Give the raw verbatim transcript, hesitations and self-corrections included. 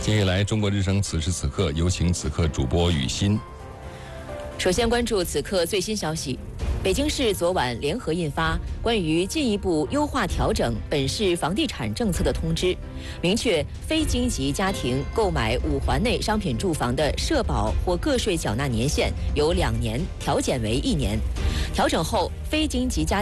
接下来，中国之声此时此刻有请此刻主播雨欣。 首先关注此刻最新消息。北京市昨晚联合印发关于进一步优化调整本市房地产政策的通知，明确非京籍家庭购买五环内商品住房的社保或个税缴纳年限由两年调减为一年。调整后，非京籍家